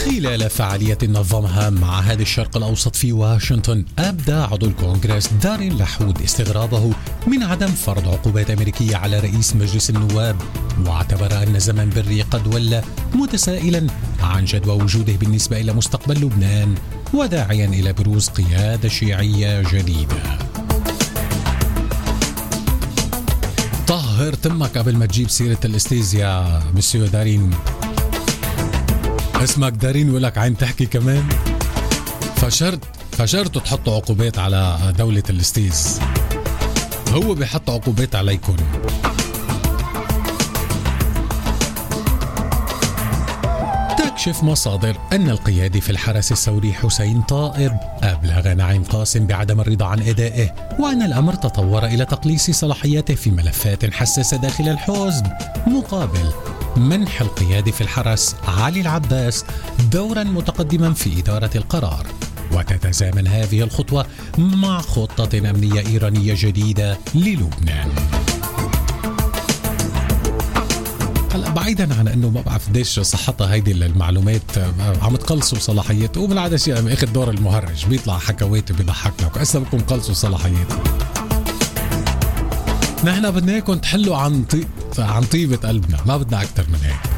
خلال فعالية نظمها معهد الشرق الأوسط في واشنطن، أبدى عضو الكونغرس دارين لحود استغرابه من عدم فرض عقوبات أمريكية على رئيس مجلس النواب، واعتبر أن زمن بري قد ولى، متسائلا عن جدوى وجوده بالنسبة إلى مستقبل لبنان، وداعيا إلى بروز قيادة شيعية جديدة. طهر تمك قبل ما تجيب سيرة الاستيزيا مسيو دارين. اسمك دارين ولك عين تحكي كمان. فشرتوا تحطوا عقوبات على دولة الاستيز، هو بيحط عقوبات عليكم. تكشف مصادر أن القيادي في الحرس الثوري حسين طائر أبلغ نعيم قاسم بعدم الرضا عن أدائه، وأن الأمر تطور إلى تقليص صلاحياته في ملفات حساسة داخل الحزب، مقابل منح القيادي في الحرس علي العباس دورا متقدما في إدارة القرار. وتتزامن هذه الخطوة مع خطة أمنية إيرانية جديدة للبنان. هلا بعيدا عن انه ما بعرف قديش صحتها هيدي المعلومات، عم تقلصوا صلاحيته، وبالعاده شيء عم ياخذ دور المهرج، بيطلع حكواتي بيضحكنا وكأسا بكم قلصوا صلاحيته. نحن بدنا اياكم تحلوا عن طيبة قلبنا، ما بدنا اكثر من هيك.